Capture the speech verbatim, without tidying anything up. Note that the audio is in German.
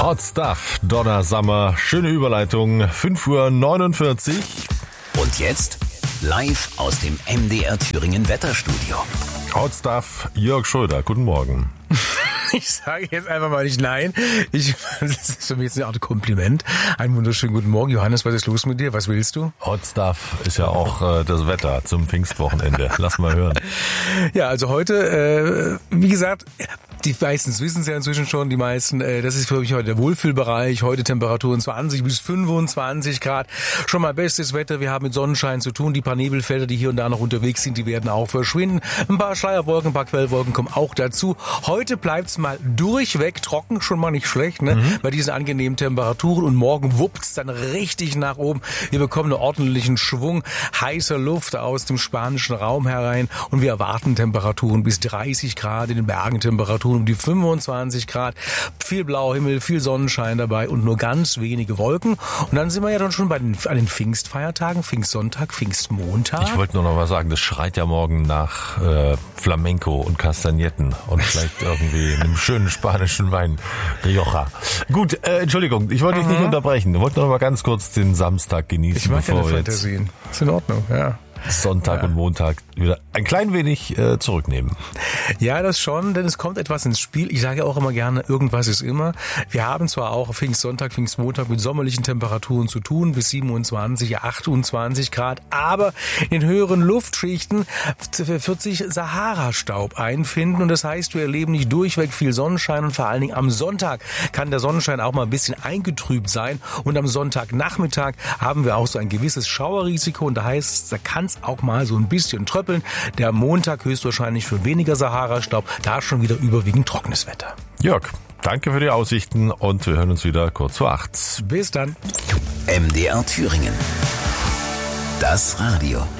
Hot Stuff, Donna Summer, schöne Überleitung, fünf Uhr neunundvierzig. Und jetzt live aus dem M D R Thüringen Wetterstudio. Hot Stuff, Jörg Schröder, guten Morgen. Ich sage jetzt einfach mal nicht nein. Ich, das ist für mich jetzt eine Art Kompliment. Einen wunderschönen guten Morgen. Johannes, was ist los mit dir? Was willst du? Hot Stuff ist ja auch äh, das Wetter zum Pfingstwochenende. Lass mal hören. Ja, also heute, äh, wie gesagt, die meisten wissen es ja inzwischen schon, die meisten, äh, das ist für mich heute der Wohlfühlbereich. Heute Temperaturen zwanzig bis fünfundzwanzig Grad. Schon mal bestes Wetter. Wir haben mit Sonnenschein zu tun. Die paar Nebelfelder, die hier und da noch unterwegs sind, die werden auch verschwinden. Ein paar Schleierwolken, ein paar Quellwolken kommen auch dazu. Heute bleibt's mal durchweg trocken, schon mal nicht schlecht, ne? Mhm. Bei diesen angenehmen Temperaturen. Und morgen wuppt's dann richtig nach oben. Wir bekommen einen ordentlichen Schwung heißer Luft aus dem spanischen Raum herein. Und wir erwarten Temperaturen bis dreißig Grad, in den Bergen Temperaturen um die fünfundzwanzig Grad. Viel blauer Himmel, viel Sonnenschein dabei und nur ganz wenige Wolken. Und dann sind wir ja dann schon bei den, an den Pfingstfeiertagen, Pfingstsonntag, Pfingstmontag. Ich wollte nur noch mal sagen, das schreit ja morgen nach äh, Flamenco und Kastagnetten und vielleicht irgendwie einem schönen spanischen Wein, Rioja. Gut, äh, Entschuldigung, ich wollte dich nicht unterbrechen. Ich wollte noch mal ganz kurz den Samstag genießen. Ich mag bevor deine wir Fantasien. Ist in Ordnung, ja. Sonntag ja. und Montag wieder ein klein wenig äh, zurücknehmen. Ja, das schon, denn es kommt etwas ins Spiel. Ich sage ja auch immer gerne, irgendwas ist immer. Wir haben zwar auch Pfingstsonntag, Pfingstmontag mit sommerlichen Temperaturen zu tun, bis siebenundzwanzig, achtundzwanzig Grad, aber in höheren Luftschichten wird sich Sahara-Staub einfinden und das heißt, wir erleben nicht durchweg viel Sonnenschein und vor allen Dingen am Sonntag kann der Sonnenschein auch mal ein bisschen eingetrübt sein und am Sonntagnachmittag haben wir auch so ein gewisses Schauerrisiko und da heißt, da kann es auch mal so ein bisschen tröppeln. Der Montag höchstwahrscheinlich für weniger Sahara-Staub, da schon wieder überwiegend trockenes Wetter. Jörg, danke für die Aussichten und wir hören uns wieder kurz vor acht. Bis dann. M D R Thüringen. Das Radio.